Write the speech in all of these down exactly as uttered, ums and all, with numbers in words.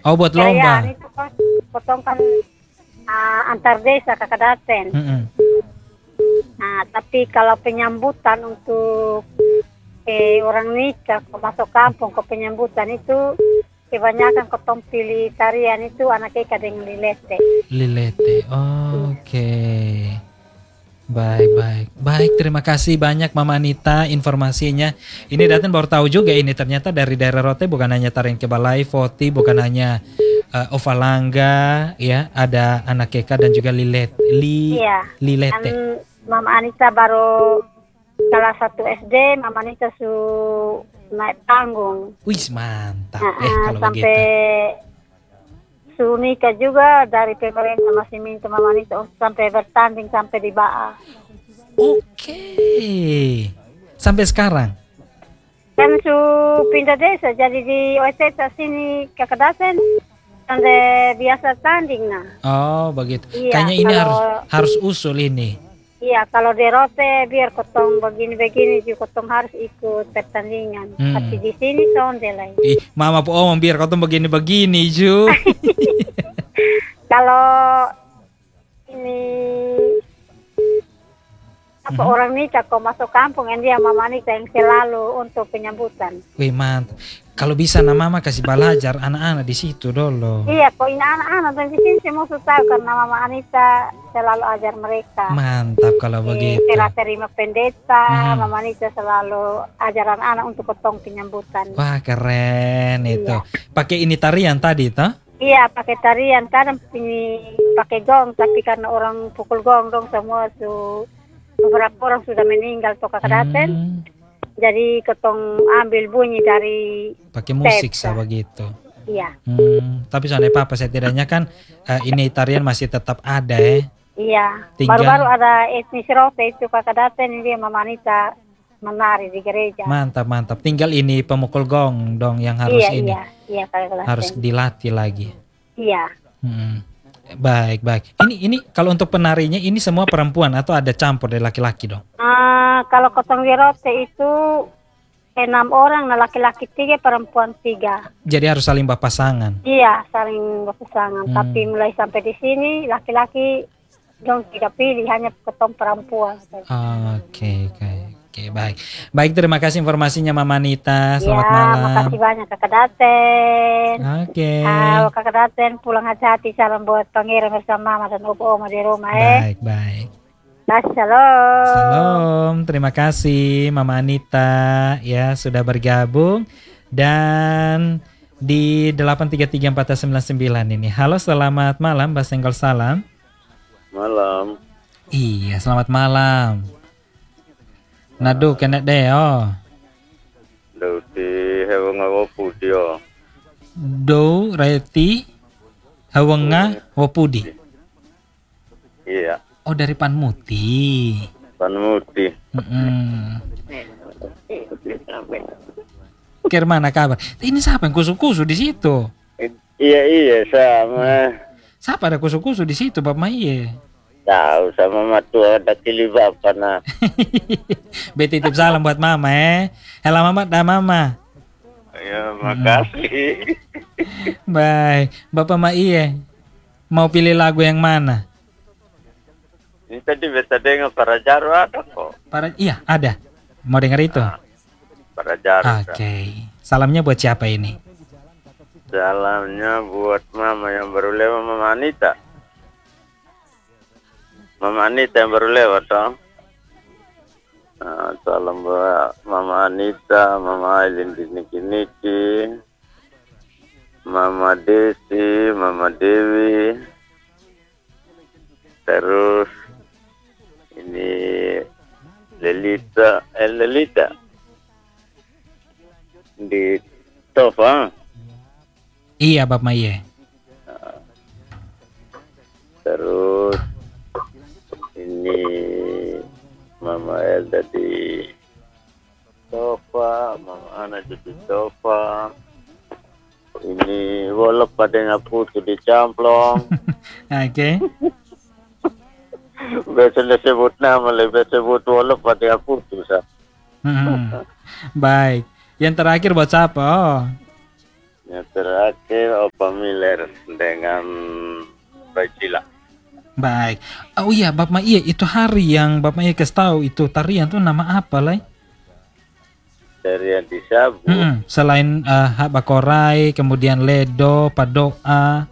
Oh, buat Ya, ya, lomba. itu kan potong kan ah, antar desa kakadaten. Mm-mm. Nah, tapi kalau penyambutan untuk eh, orang nikah ke masuk kampung ke penyambutan itu kebanyakan ketong pilih tarian itu anak eka dengan lilete. Lilete. Oke. Baik, baik. Baik, terima kasih banyak Mama Anita informasinya. Ini Daten baru tahu juga ini ternyata dari daerah Rote bukan hanya tarian kebalai, Foti, bukan hanya uh, Ovalangga, ya, ada anak keka dan juga lilet, li, Iya, kan lilete. Mama Anita baru kelas satu S D, Mama Anita su naik panggung. Wih, mantap. Nah, Eh, eh, kalau sampai begitu. su nikah juga dari pemerintah masih minta Mama Anita untuk sampai bertanding sampai di B A A. Oke. Sampai sekarang. Kan su pindah desa jadi di O S T sini Kakadasen sampai biasa tanding nah. Oh, begitu. Iya, Kayaknya ini kalau harus harus usul ini. iya kalau di Rote biar kotong begini-begini juga kotong harus ikut pertandingan. Hmm. Tapi di sini sonde lain. Ih, Mama po om biar kau tuh begini-begini, Ju. Kalau ini apa Mhm. orang nikah kok masuk kampung yang dia Mama nikah yang selalu untuk penyambutan. Wih, mantap. Kalau bisa nama Mama kasih belajar anak-anak di situ dulu. Iya, kok ini anak-anak dan di sini semua sudah tahu karena Mama Anita selalu ajar mereka. Mantap kalau Eh, begitu. setelah terima pendeta, Mhm. Mama Anita selalu ajaran anak untuk potong penyambutan. Wah, keren itu. Iya. Pakai ini tarian tadi, toh? Iya, pakai tarian kadang ini pakai gong, tapi karena orang pukul gong dong semua su beberapa orang sudah meninggal tuh Kakadaten. Hmm, Jadi ketong ambil bunyi dari pakai musik Tep, sah begitu. iya. Hmm, tapi soalnya apa setidaknya kan eh, ini tarian masih tetap ada ya. Iya. Tinggal- Baru-baru ada etnis Rote itu Kakadaten dia Mama Anita menari di gereja. Mantap, mantap. Tinggal ini pemukul gong dong yang harus iya, ini. iya, iya Kakadaten. Harus dilatih lagi. Iya. Hmm. Baik, baik. Ini ini kalau untuk penarinya ini semua perempuan atau ada campur dari laki-laki dong? Ah, kalau kotong di Rote itu enam orang, nah laki-laki tiga, perempuan tiga. Jadi harus saling berpasangan. Iya, saling berpasangan. Hmm. Tapi mulai sampai di sini laki-laki dong tidak pilih, hanya ketong perempuan. Oke, oke, oke, baik. Baik, terima kasih informasinya Mama Anita. Selamat ya, malam. makasih banyak Kakak Daten. Oke. Ah, Kakak Daten pulang hati-hati, salam buat pangeran bersama Mama dan Opo Oma di rumah eh. Baik, baik. Shalom. Salam, terima kasih Mama Anita ya sudah bergabung dan di delapan tiga tiga empat sembilan sembilan ini. Halo, selamat malam, Mbak Senggol Salam. Malam. Iya, selamat malam. Nadu kena deo. Dauti hewan ngawapu dia. Do reti hawenga wopudi. Iya. Oh, dari Panmuti. Panuti. Mm-mm. Kira mana kabar? Ini siapa yang kusu-kusu di situ? Iya iya sama. Siapa ada kusu-kusu di situ, Bapak Maye? Tahu sama matua ada kilibapan nah. Beti titip salam buat Mama eh. Halo Mama, dah Mama. Ya makasih. Baik, Bapak Maye mau pilih lagu yang mana? Ini tadi beta dengar para jaru ada kok. Para iya, ada. Mau dengar itu? Para jaru. Oke. Salamnya buat siapa ini? Salamnya buat mama yang baru lewat, Mama Anita. Mama Anita yang baru lewat toh. Nah, salam buat Mama Anita, Mama Aileen di Niki-Niki, Mama Desi, Mama Dewi, terus ini Lelita, eh Lelita di Tofa. Iya, Bapak Maye. Terus ini Mama Elda di sofa, Mama Ana di sofa. Ini wolok pada ngaputu di camplong. Oke. Biasa sebut nama, lebih sebut wolok pada ngaputu sa. Hmm. Baik. Yang terakhir buat siapa? Oh. Yang terakhir Opa familiar dengan Bajila. Baik. Oh iya, Bapak Iya, itu hari yang Bapak Iya kasih tahu itu tarian tuh nama apa lah? Tarian disabut. Hmm, selain uh, hak bakorai, kemudian ledo, padoa.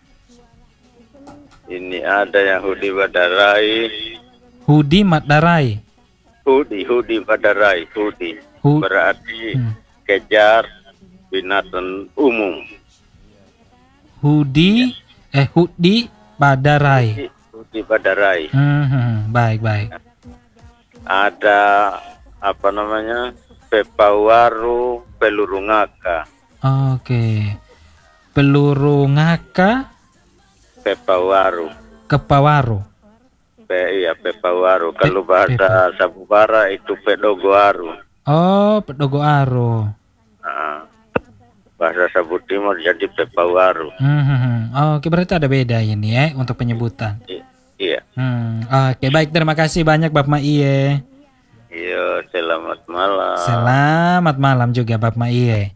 Ini ada yang Hudi Badarai. Hudi Madarai. Hudi, Hudi Badarai, Hudi. Hu- Berarti Hmm. kejar binatang umum. Hudi, eh Hudi Badarai. Hudi Badarai. Hmm, hmm, baik baik. Ada apa namanya? Pepawaru peluru ngaka. Oke. Peluru ngaka, Pepawaru. kepawaru. Pe, iya Pepawaru. Kalau Pe- bahasa Sabubara itu Pedogoaru. Oh, pedogo aro. Nah, bahasa Sabu Timur jadi Pepawaru. Hmm, hmm, hmm. Oke, berarti ada beda ini ya untuk penyebutan. I- iya. Hmm, oke baik, terima kasih banyak Bapak Iye. Iya, selamat malam. Selamat malam juga Bapak Iye.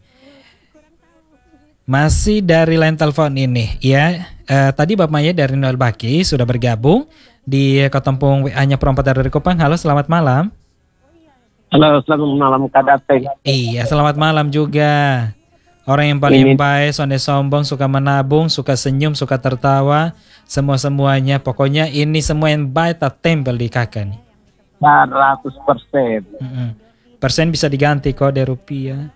Masih dari line telepon ini ya. Eh, tadi Bapak Iye dari Noel Baki sudah bergabung di Ketempung W A-nya Perompat dari Kupang. Halo, selamat malam. Halo, selamat malam Kak Dape. Iya, selamat malam juga. Orang yang paling Ini- baik, sonde sombong, suka menabung, suka senyum, suka tertawa, semua-semuanya. Pokoknya ini semua yang baik tak tempel di kakak nih. seratus persen. Mm-mm. Persen bisa diganti kok dari rupiah.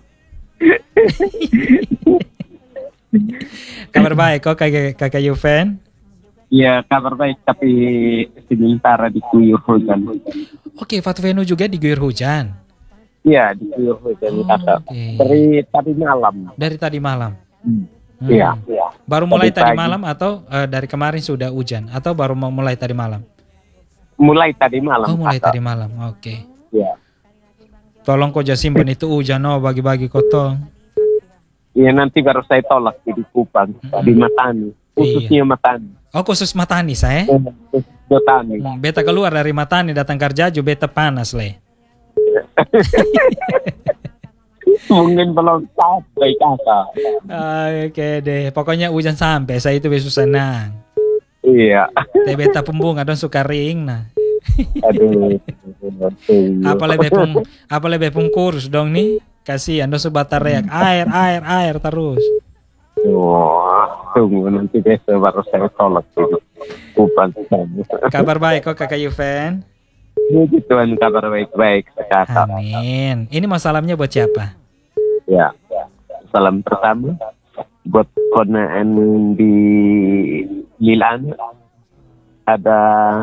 Kabar baik kok kakak, kakak Yuven. Ya, kabar baik tapi sementara diguyur hujan. Oke, Fatvenu juga diguyur hujan. Iya, diguyur hujan Kakak. Oke. Dari tadi malam. Dari tadi malam. Hmm. Hmm. Iya, iya. Baru mulai Tadi tadi pagi. malam atau eh, dari kemarin sudah hujan atau baru mau mulai tadi malam? Mulai tadi malam. Oh, mulai Kakak. tadi malam. Oke. Iya. Tolong kau jangan simpan itu hujan oh bagi-bagi kotong. Iya, nanti baru saya tolak di Kupang, di Matani. Khususnya Matani. Oh, khusus Matani saya. Khusus Matani. Hmm, beta keluar dari Matani datang kerja juga beta panas le. Mungkin belum sampai Kakak. Ah, Oke deh, pokoknya hujan sampai saya itu besok senang. Iya. Teh beta pembunga dong suka ring nah. Aduh. Apa lebih pun apa lebih pun kurus dong nih. Kasihan dong sebatar reak air air air terus. Wah, tunggu nanti besok baru saya tolak itu. Kupang. Kabar baik kok kakak Yuven. Puji Tuhan, kabar baik-baik Kakak. Amin. Ini mau salamnya buat siapa? Ya. Salam pertama buat ponaan di Milan. Ada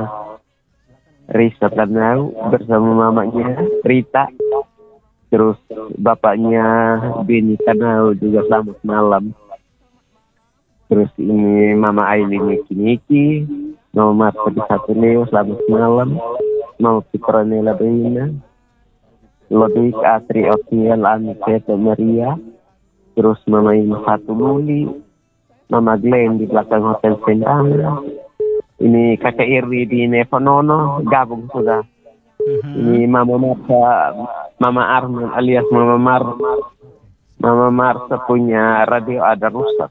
Risa Tanau bersama mamanya Rita. Terus bapaknya Beni Tanau juga selamat malam. Terus ini Mama Aileen Niki Niki, Mama Marta di Satu Neo selamat malam. Mama Petronella Bina, Lodik Atri Otniel Aniketa Maria, terus Mama Ima Satu Muli, Mama Glenn di belakang Hotel Sendana. Ini kakak Irwi di Nevonono, gabung sudah. Ini Mama Marta, Mama Arman alias Mama Mar, Mama Marta punya radio ada rusak.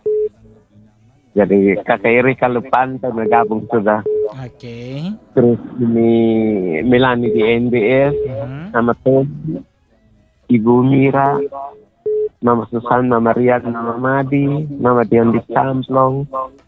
Jadi kakak Irwi kalau pantau gabung sudah. Oke. Terus ini Melani di N B S, Mhm. Mama Tom, Ibu Mira, Mama Susan, Mama Rian, Mama Madi, Mama Dion di Samplong,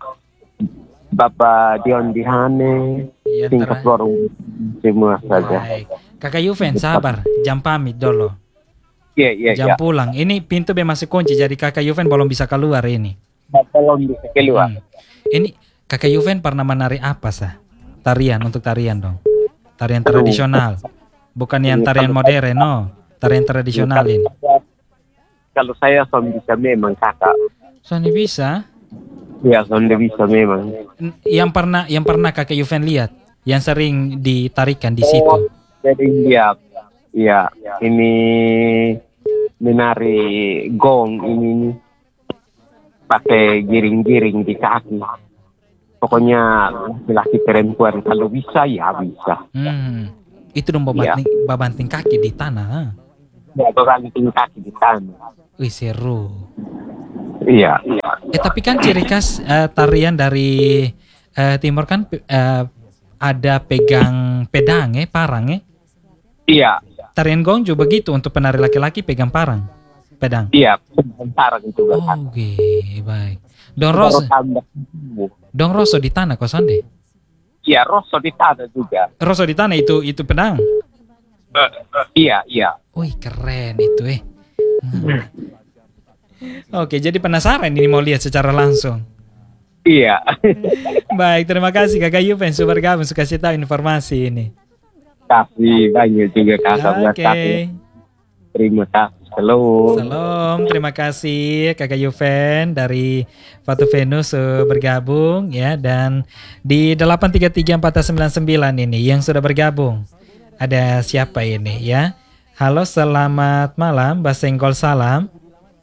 Bapak Dion di Hane, Iya, tingkat terakhir. warung semua saja. Baik. Kakak Yuven, sabar. Jam pamit dulu. Iya, iya, Jam iya. pulang. Ini pintu be masih kunci, jadi kakak Yuven belum bisa keluar ini. Tolong bisa keluar. Hmm. Ini kakak Yuven pernah menari apa sah? Tarian untuk tarian dong. Tarian Aduh. tradisional. Bukan yang tarian modern, no. Tarian tradisional ini. Kalau saya son bisa memang kakak. Soalnya bisa. Ya, son bisa memang. N- Yang pernah yang pernah kakak Yuven lihat, yang sering ditarikan di situ. Oh, jadi iya, iya. Ini menari gong ini nih. Pakai giring-giring di kaki. Pokoknya laki-laki perempuan kalau bisa ya bisa. Hmm. Itu dong babanting, babanting kaki di tanah. Ya, banting kaki di tanah. Wih seru. Iya. Eh tapi kan ciri khas eh, tarian dari eh, timur kan eh, ada pegang pedang ya, parang ya. Iya. Tarian Gongju begitu untuk penari laki-laki pegang parang, pedang. Iya, sebentar itu Oh, oke, baik. Dong Rosso, Dong Rosso di tanah kosan deh. Iya, Rosso di tanah juga. Rosso di tanah itu itu pedang. Iya, iya. Wih, keren itu eh. Hmm. Oke, jadi penasaran ini mau lihat secara langsung. Iya. Baik, terima kasih Kakak Yuven sudah bergabung, suka kasih tahu informasi ini. Kasih banyak juga Kakak buat Oke. aku. Terima kasih. Halo. Salam, terima kasih Kakak Yuven dari Fatu Venus uh, bergabung ya, dan di delapan tiga tiga empat sembilan sembilan ini yang sudah bergabung. Ada siapa ini ya? Halo, selamat malam, Mbak Senggol salam.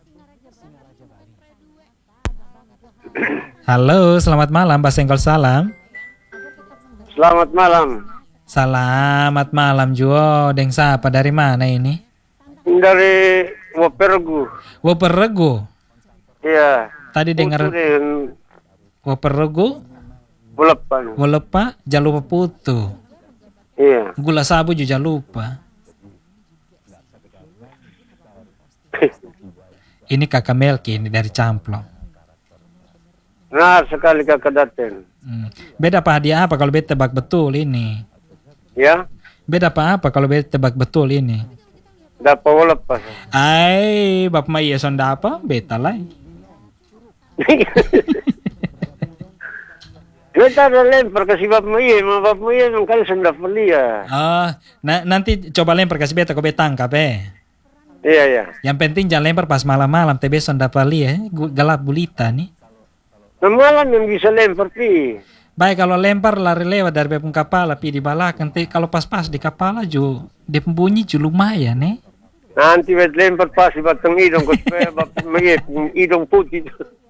Halo, selamat malam, Mbak Senggol salam. Selamat malam. Selamat malam Juo, deng siapa dari mana ini? Dari Wopergu. Woperegu. Iya. Tadi dengar Putu Woperegu, Bulepan. Wolepa, jangan lupa putu. Iya. Gula sabu juga jangan lupa. Ini Kakak Melki ini dari Camplong. Nah, sekali kakak datang. Hmm. Beda apa hadiah apa kalau beta tebak betul ini? Ya. Beda apa apa kalau beta tebak betul ini? Dapat Wolepas. Ai, Bapak Maya sonda apa? Beta lah. Kita ada lempar ke si Bapak Maya, ma Bapak Maya kan sudah beli ya. Ah, na- nanti coba lempar kasih beta kau beta tangkap eh. Iya, iya. Yang penting jangan lempar pas malam-malam, tebe sonda pali ya. Gu- Gelap gulita nih. Nah, malam yang bisa lempar pi. Baik kalau lempar lari lewat dari bepung kapala pi di belakang. Nanti kalau pas-pas di kapala ju, dia pembunyi ju lumayan eh. Nanti buat lempar pas di batang hidung ke supaya Bapak Maya hidung putih.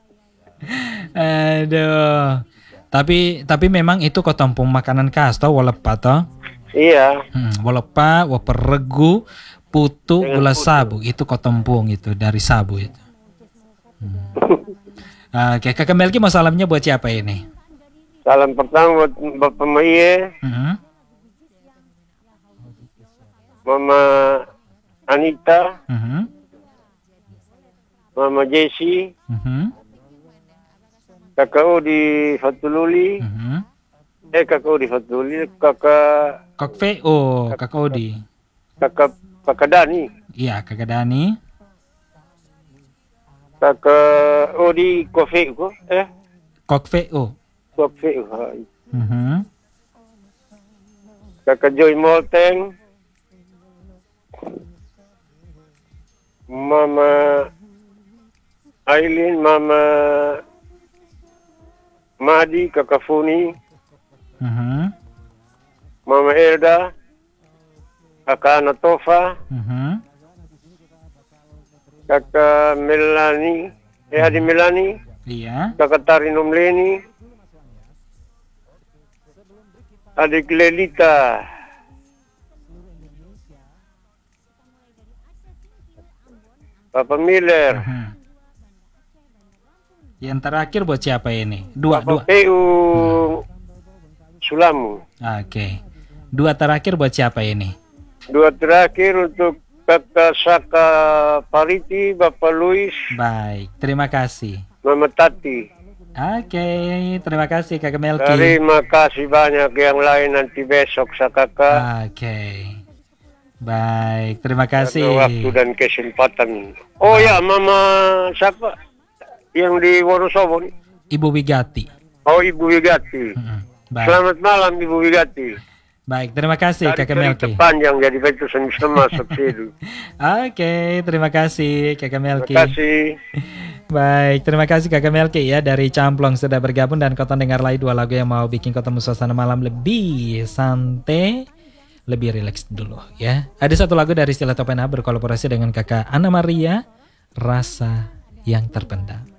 Aduh. Tapi tapi memang itu kok tampung makanan khas toh, walepa toh. Iya. Hmm, walepa, waperegu, putu, Dengan gula putu. sabu. Itu kok tampung itu dari sabu itu. Hmm. Oke, Kakak Melki mau salamnya buat siapa ini? Salam pertama buat Bapak Maya, Hmm. Mama Anita, Hmm. Mama Jessie, Hmm. kakak Odi Fatululi, Hmm. eh kakak Odi Fatululi, kakak Kok V O, Kakak Odi. kakak kakak Dani, Iya, Kakak Dani. kakak Odi Kofe ko, eh Kok V O. Kofe, Hmm. kakak Joy Molteng, Mama Aileen, Mama Madi, kakak Funi, Hmm. Mama Elda, kakak Anatofa, Hmm. kakak Melani, eh adik Melani, Iya. kakak Tarinom Leni, adik Lelita, Papa Miller, Hmm. Yang terakhir buat siapa ini? Dua, dua. Papa P U Sulamu. Oke. Dua terakhir buat siapa ini? Dua terakhir untuk kakak Saka Pariti, Bapak Luis, Baik, terima kasih. Mama Tati. Oke, terima kasih Kakak Melki. Terima kasih banyak yang lain nanti besok sa kakak. Oke. Baik, terima kasih. Karena waktu dan kesempatan. Oh ya, Mama siapa? Yang di Wonosobo nih? Ibu Wigati. Oh, Ibu Wigati. Mm-mm. Baik. Selamat malam Ibu Wigati. Baik, terima kasih Tadi Kakak cerita Melki. panjang jadi betul bisa masuk situ. Oke, terima kasih Kakak Melki. Terima kasih. Baik, terima kasih Kakak Melki ya dari Camplong sudah bergabung, dan kota dengar lagi dua lagu yang mau bikin kotamu suasana malam lebih santai, lebih rileks dulu ya. Ada satu lagu dari Stila Topena berkolaborasi dengan Kakak Anna Maria, Rasa yang Terpendam.